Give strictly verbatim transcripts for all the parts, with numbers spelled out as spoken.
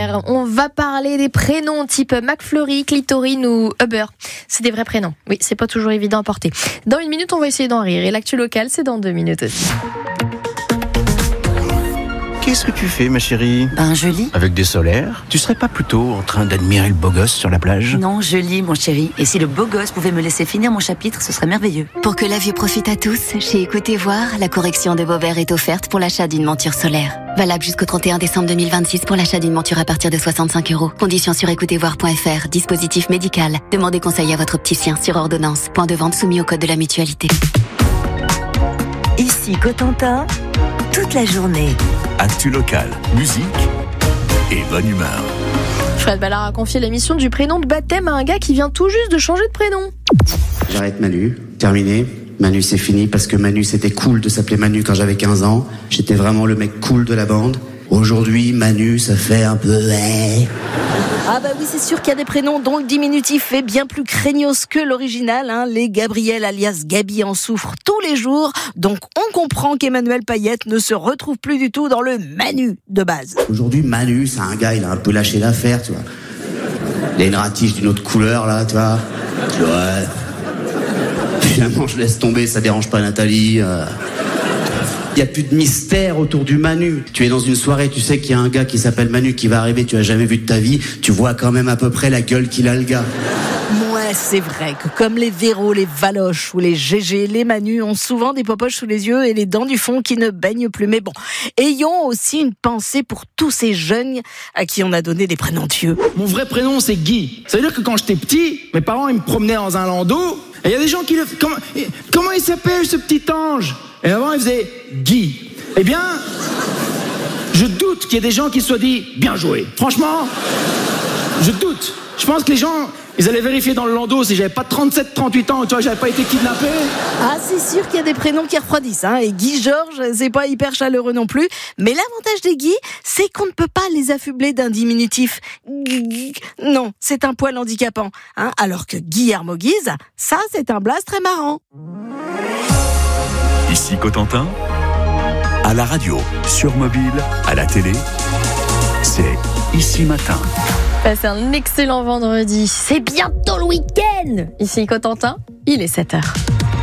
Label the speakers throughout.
Speaker 1: solaire. On va parler des prénoms type McFlurry, Clitorine ou Uber. C'est des vrais prénoms. Oui, c'est pas toujours évident à porter. Dans une minute, on va essayer d'en rire. Et l'actu locale, c'est dans deux minutes aussi.
Speaker 2: Qu'est-ce que tu fais, ma chérie ?
Speaker 3: Ben, je lis.
Speaker 2: Avec des solaires ? Tu serais pas plutôt en train d'admirer le beau gosse sur la plage ?
Speaker 3: Non, je lis, mon chéri. Et si le beau gosse pouvait me laisser finir mon chapitre, ce serait merveilleux.
Speaker 4: Pour que la vue profite à tous, chez Écoutez Voir, la correction de vos verres est offerte pour l'achat d'une monture solaire. Valable jusqu'au trente et un décembre deux mille vingt-six pour l'achat d'une monture à partir de soixante-cinq euros. Conditions sur écoutez voir point f r. Dispositif médical. Demandez conseil à votre opticien sur ordonnance. Point de vente soumis au code de la mutualité.
Speaker 5: Ici Cotentin, toute la journée.
Speaker 6: Actu locale, musique et bonne humeur.
Speaker 1: Fred Ballard a confié la mission du prénom de baptême à un gars qui vient tout juste de changer de prénom.
Speaker 7: J'arrête Manu, terminé. Manu c'est fini parce que Manu c'était cool de s'appeler Manu quand j'avais quinze ans. J'étais vraiment le mec cool de la bande. Aujourd'hui Manu ça fait un peu...
Speaker 8: Ah bah oui, c'est sûr qu'il y a des prénoms dont le diminutif est bien plus craignos que l'original. Hein. Les Gabriel alias Gabi en souffrent tous les jours. Donc on comprend qu'Emmanuel Payette ne se retrouve plus du tout dans le Manu de base.
Speaker 7: Aujourd'hui Manu c'est un gars, il a un peu lâché l'affaire, tu vois. Il a une ratiche d'une autre couleur là, tu vois. Ouais. Finalement je laisse tomber, ça dérange pas Nathalie. Euh... Il n'y a plus de mystère autour du Manu. Tu es dans une soirée, tu sais qu'il y a un gars qui s'appelle Manu qui va arriver, tu l'as jamais vu de ta vie, tu vois quand même à peu près la gueule qu'il a le gars.
Speaker 8: Ouais, c'est vrai que comme les Véro, les Valoche ou les G G, les Manu ont souvent des popoches sous les yeux et les dents du fond qui ne baignent plus. Mais bon, ayons aussi une pensée pour tous ces jeunes à qui on a donné des prénoms dieux.
Speaker 9: Mon vrai prénom c'est Guy. Ça veut dire que quand j'étais petit, mes parents ils me promenaient dans un landau et il y a des gens qui le... Comment, comment il s'appelle ce petit ange ? Et avant, il faisait Guy. Eh bien, je doute qu'il y ait des gens qui se soient dit bien joué. Franchement, je doute. Je pense que les gens, ils allaient vérifier dans le landau si j'avais pas trente-sept trente-huit ans, tu vois, j'avais pas été kidnappé.
Speaker 8: Ah, c'est sûr qu'il y a des prénoms qui refroidissent, hein. Et Guy Georges, c'est pas hyper chaleureux non plus. Mais l'avantage des Guy, c'est qu'on ne peut pas les affubler d'un diminutif. Non, c'est un poil handicapant, hein. Alors que Guillermo Guise, ça, c'est un blaze très marrant.
Speaker 6: Ici Cotentin, à la radio, sur mobile, à la télé, c'est Ici Matin.
Speaker 1: C'est un excellent vendredi. C'est bientôt le week-end. Ici Cotentin, il est sept heures.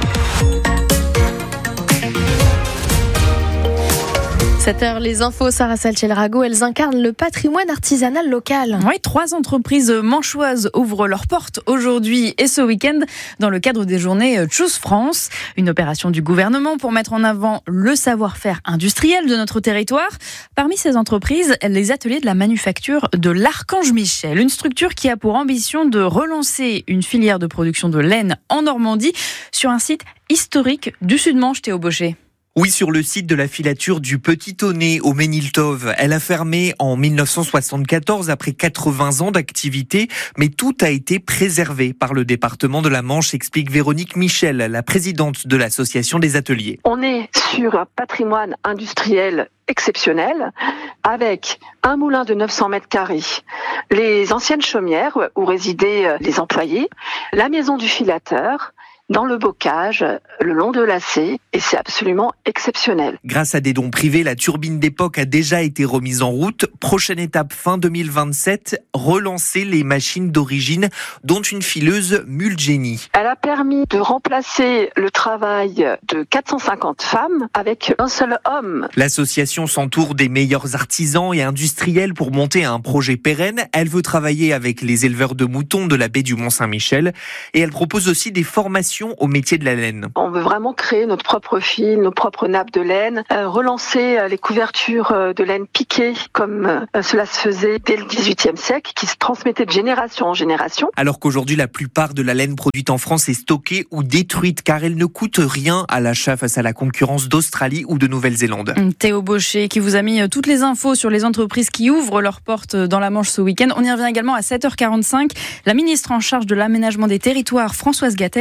Speaker 1: sept heures, les infos, Sarah Salchel-Rago, elles incarnent le patrimoine artisanal local.
Speaker 10: Oui, trois entreprises manchoises ouvrent leurs portes aujourd'hui et ce week-end dans le cadre des journées Choose France, une opération du gouvernement pour mettre en avant le savoir-faire industriel de notre territoire. Parmi ces entreprises, les ateliers de la manufacture de l'Archange Michel, une structure qui a pour ambition de relancer une filière de production de laine en Normandie sur un site historique du Sud-Manche, Théo Baucher.
Speaker 11: Oui, sur le site de la filature du Petit Tonnet au Méniltov. Elle a fermé en mille neuf cent soixante-quatorze après quatre-vingts ans d'activité, mais tout a été préservé par le département de la Manche, explique Véronique Michel, la présidente de l'association des ateliers.
Speaker 12: On est sur un patrimoine industriel exceptionnel, avec un moulin de neuf cents mètres carrés, les anciennes chaumières où résidaient les employés, la maison du filateur, dans le bocage, le long de lacet, et c'est absolument exceptionnel.
Speaker 11: Grâce à des dons privés, la turbine d'époque a déjà été remise en route. Prochaine étape, fin deux mille vingt-sept, relancer les machines d'origine, dont une fileuse Mulgeny.
Speaker 12: Elle a permis de remplacer le travail de quatre cent cinquante femmes avec un seul homme.
Speaker 11: L'association s'entoure des meilleurs artisans et industriels pour monter un projet pérenne. Elle veut travailler avec les éleveurs de moutons de la baie du Mont-Saint-Michel et elle propose aussi des formations au métier de la laine.
Speaker 12: On veut vraiment créer notre propre fil, nos propres nappes de laine, euh, relancer euh, les couvertures euh, de laine piquée comme euh, cela se faisait dès le dix-huitième siècle, qui se transmettait de génération en génération.
Speaker 11: Alors qu'aujourd'hui, la plupart de la laine produite en France est stockée ou détruite car elle ne coûte rien à l'achat face à la concurrence d'Australie ou de Nouvelle-Zélande.
Speaker 10: Théo Baucher qui vous a mis toutes les infos sur les entreprises qui ouvrent leurs portes dans la Manche ce week-end. On y revient également à sept heures quarante-cinq. La ministre en charge de l'aménagement des territoires, Françoise Gatel, est l'invitée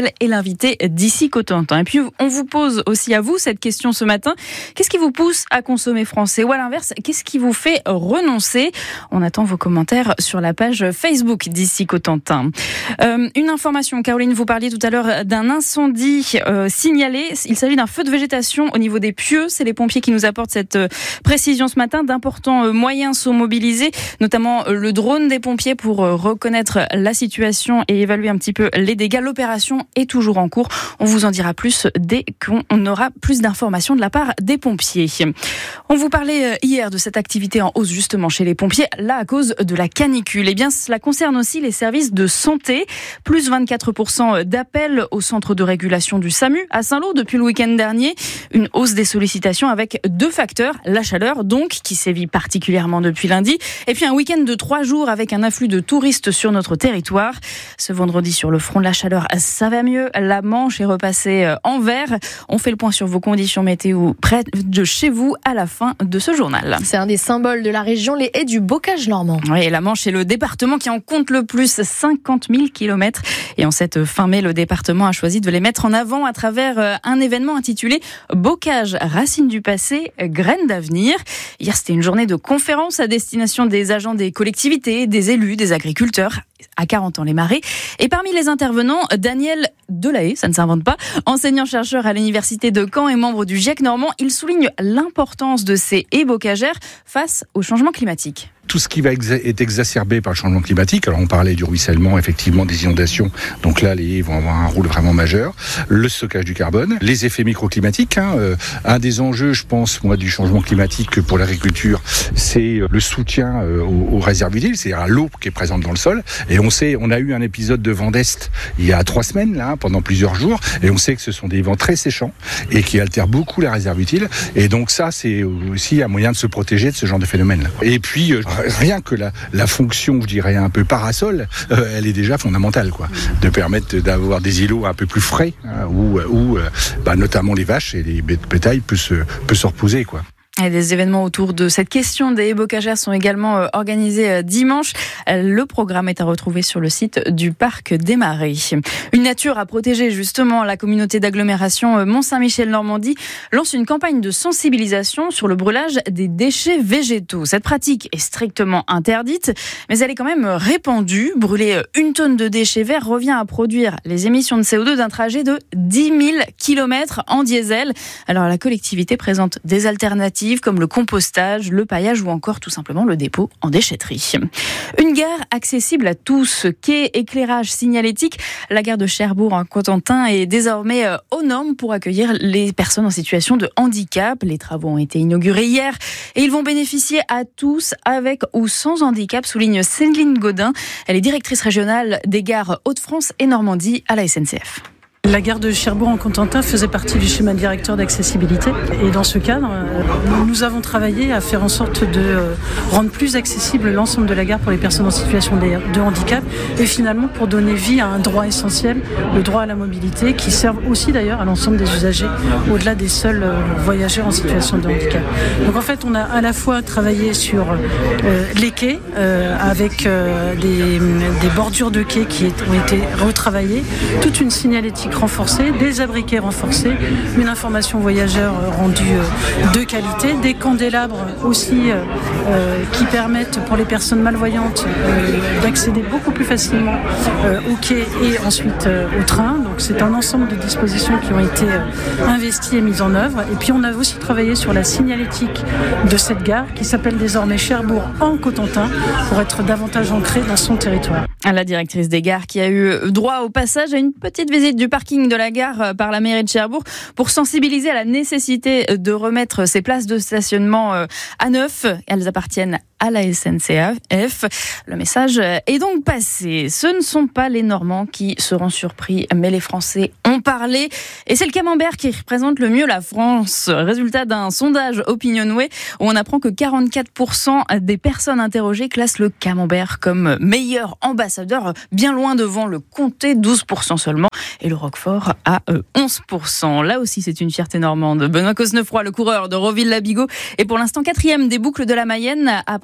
Speaker 10: invité d'ici Cotentin. Et puis, on vous pose aussi à vous cette question ce matin. Qu'est-ce qui vous pousse à consommer français? Ou à l'inverse, qu'est-ce qui vous fait renoncer? On attend vos commentaires sur la page Facebook d'ici Cotentin. Euh, une information, Caroline, vous parliez tout à l'heure d'un incendie euh, signalé. Il s'agit d'un feu de végétation au niveau des pieux. C'est les pompiers qui nous apportent cette euh, précision ce matin. D'importants euh, moyens sont mobilisés, notamment euh, le drone des pompiers pour euh, reconnaître la situation et évaluer un petit peu les dégâts. L'opération est toujours en cours. On vous en dira plus dès qu'on aura plus d'informations de la part des pompiers. On vous parlait hier de cette activité en hausse justement chez les pompiers, là à cause de la canicule. Eh bien, cela concerne aussi les services de santé. Plus vingt-quatre pour cent d'appels au centre de régulation du SAMU à Saint-Lô depuis le week-end dernier. Une hausse des sollicitations avec deux facteurs. La chaleur, donc, qui sévit particulièrement depuis lundi. Et puis un week-end de trois jours avec un afflux de touristes sur notre territoire. Ce vendredi, sur le front de la chaleur, ça va mieux. La Manche est repassée en vert. On fait le point sur vos conditions météo près de chez vous à la fin de ce journal.
Speaker 1: C'est un des symboles de la région, les haies du bocage normand.
Speaker 10: Oui, la Manche est le département qui en compte le plus, cinquante mille kilomètres. Et en cette fin mai, le département a choisi de les mettre en avant à travers un événement intitulé Bocage, racines du passé, graines d'avenir. Hier, c'était une journée de conférence à destination des agents des collectivités, des élus, des agriculteurs. À quarante ans les Marais. Et parmi les intervenants, Daniel Delahaye, ça ne s'invente pas, enseignant-chercheur à l'université de Caen et membre du GIEC normand, il souligne l'importance de ces haies bocagères face au changement climatique.
Speaker 13: Tout ce qui va exa- est exacerbé par le changement climatique, alors on parlait du ruissellement, effectivement, des inondations, donc là les haies vont avoir un rôle vraiment majeur, le stockage du carbone, les effets microclimatiques, hein, euh, un des enjeux, je pense, moi, du changement climatique pour l'agriculture, c'est le soutien euh, aux, aux réserves utiles, c'est-à-dire à l'eau qui est présente dans le sol, et on sait, on a eu un épisode de vent d'Est il y a trois semaines, là, pendant plusieurs jours, et on sait que ce sont des vents très séchants, et qui altèrent beaucoup la réserve utile, et donc ça, c'est aussi un moyen de se protéger de ce genre de phénomène. Et puis, euh, rien que la, la fonction, je dirais, un peu parasol, euh, elle est déjà fondamentale, quoi. De permettre d'avoir des îlots un peu plus frais, hein, où, où euh, bah, notamment les vaches et les bétails peuvent se, peuvent se reposer, quoi.
Speaker 10: Et des événements autour de cette question des haies bocagères sont également euh, organisés euh, dimanche. Le programme est à retrouver sur le site du Parc des Marais. Une nature à protéger, justement. La communauté d'agglomération euh, Mont-Saint-Michel-Normandie lance une campagne de sensibilisation sur le brûlage des déchets végétaux. Cette pratique est strictement interdite, mais elle est quand même répandue. Brûler une tonne de déchets verts revient à produire les émissions de C O deux d'un trajet de dix mille kilomètres en diesel. Alors la collectivité présente des alternatives comme le compostage, le paillage ou encore tout simplement le dépôt en déchetterie. Une gare accessible à tous, quai, éclairage, signalétique. La gare de Cherbourg en Cotentin est désormais aux normes pour accueillir les personnes en situation de handicap. Les travaux ont été inaugurés hier et ils vont bénéficier à tous avec ou sans handicap, souligne Céline Godin. Elle est directrice régionale des gares Hauts-de-France et Normandie à la S N C F.
Speaker 14: La gare de Cherbourg en Cotentin faisait partie du schéma directeur d'accessibilité. Et dans ce cadre, nous avons travaillé à faire en sorte de rendre plus accessible l'ensemble de la gare pour les personnes en situation de handicap et finalement pour donner vie à un droit essentiel, le droit à la mobilité, qui serve aussi d'ailleurs à l'ensemble des usagers, au-delà des seuls voyageurs en situation de handicap. Donc en fait, on a à la fois travaillé sur euh, les quais, euh, avec euh, des, des bordures de quais qui ont été retravaillées, toute une signalétique renforcée, des abriquets renforcés, une information voyageur rendue de qualité, des candélabres aussi euh, qui permettent pour les personnes malvoyantes euh, d'accéder beaucoup plus facilement euh, au quai et ensuite euh, au train. Donc c'est un ensemble de dispositions qui ont été euh, investies et mises en œuvre. Et puis on a aussi travaillé sur la signalétique de cette gare qui s'appelle désormais Cherbourg en Cotentin pour être davantage ancrée dans son territoire.
Speaker 10: La directrice des gares qui a eu droit au passage à une petite visite du parking de la gare par la mairie de Cherbourg pour sensibiliser à la nécessité de remettre ces places de stationnement à neuf. Elles appartiennent à la S N C F. Le message est donc passé. Ce ne sont pas les Normands qui seront surpris, mais les Français ont parlé. Et c'est le camembert qui représente le mieux la France. Résultat d'un sondage Opinionway où on apprend que quarante-quatre pour cent des personnes interrogées classent le camembert comme meilleur ambassadeur, bien loin devant le comté, douze pour cent seulement, et le Roquefort à onze pour cent. Là aussi, c'est une fierté normande. Benoît Cosnefroy, le coureur de Roville-la-Bigot, est pour l'instant quatrième des boucles de la Mayenne après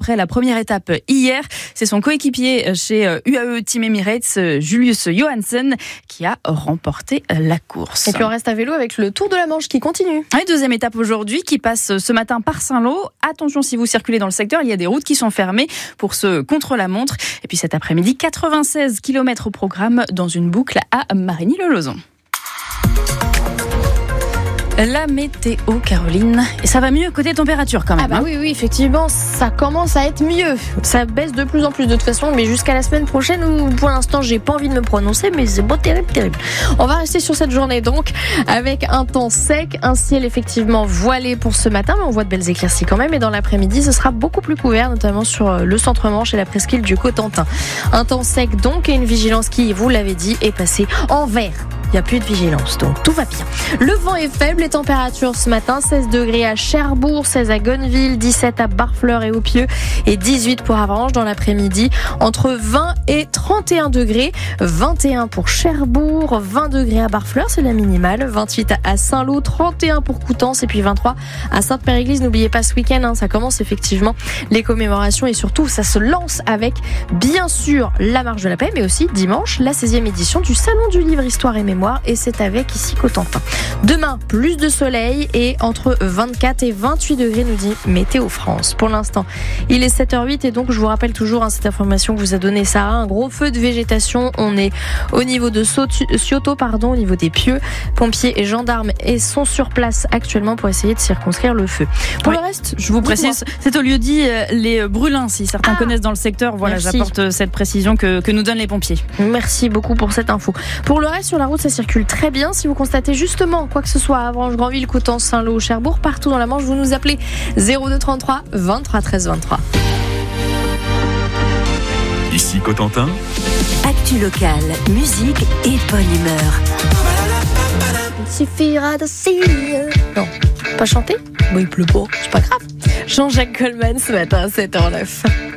Speaker 10: après la première étape hier. C'est son coéquipier chez U A E Team Emirates, Julius Johansen, qui a remporté la course.
Speaker 1: Et puis on reste à vélo avec le Tour de la Manche qui continue.
Speaker 10: Oui, deuxième étape aujourd'hui qui passe ce matin par Saint-Lô. Attention si vous circulez dans le secteur, il y a des routes qui sont fermées pour ce contre-la-montre. Et puis cet après-midi, quatre-vingt-seize kilomètres au programme dans une boucle à Marigny-le-Lauzon. La météo, Caroline. Et ça va mieux côté température quand même.
Speaker 1: Ah bah
Speaker 10: hein.
Speaker 1: oui, oui, effectivement, ça commence à être mieux. Ça baisse de plus en plus de toute façon, mais jusqu'à la semaine prochaine où pour l'instant j'ai pas envie de me prononcer, mais c'est beau, terrible, terrible. On va rester sur cette journée donc avec un temps sec, un ciel effectivement voilé pour ce matin, mais on voit de belles éclaircies quand même. Et dans l'après-midi, ce sera beaucoup plus couvert, notamment sur le centre-Manche et la presqu'île du Cotentin. Un temps sec donc et une vigilance qui, vous l'avez dit, est passée en vert. Il n'y a plus de vigilance, donc tout va bien. Le vent est faible, les températures ce matin, seize degrés à Cherbourg, seize à Gonneville, dix-sept à Barfleur et Aupieux et dix-huit pour Avranches dans l'après-midi. Entre vingt et trente et un degrés, vingt et un pour Cherbourg, vingt degrés à Barfleur, c'est la minimale, vingt-huit à Saint-Lô, trente et un pour Coutances et puis vingt-trois à Sainte-Père-Église. N'oubliez pas ce week-end, hein, ça commence effectivement les commémorations et surtout ça se lance avec bien sûr la Marche de la Paix, mais aussi dimanche la seizième édition du Salon du Livre Histoire et Mémoire. Et c'est avec ici Cotentin. Demain, plus de soleil et entre vingt-quatre et vingt-huit degrés, nous dit Météo France. Pour l'instant, il est sept heures huit et donc je vous rappelle toujours hein, cette information que vous a donnée Sarah. Un gros feu de végétation. On est au niveau de Cioto, pardon, au niveau des Pieux. Pompiers et gendarmes et sont sur place actuellement pour essayer de circonscrire le feu. Pour
Speaker 10: oui.
Speaker 1: le reste,
Speaker 10: je vous précise, c'est au lieu dit euh, les Brûlins, si certains ah, connaissent dans le secteur. Voilà, merci. J'apporte cette précision que, que nous donnent les pompiers.
Speaker 1: Merci beaucoup pour cette info. Pour le reste, sur la route, ça circule très bien. Si vous constatez justement quoi que ce soit à Avranches, Granville, Coutances, Saint-Lô, Cherbourg, partout dans la Manche, vous nous appelez zéro deux trente-trois vingt-trois treize vingt-trois.
Speaker 6: Ici Cotentin.
Speaker 5: Actu locale, musique et bonne humeur.
Speaker 1: Il suffira de signer. Non, pas chanter. Bon, il pleut pas, c'est pas grave. Jean-Jacques Goldman ce matin à sept heures neuf.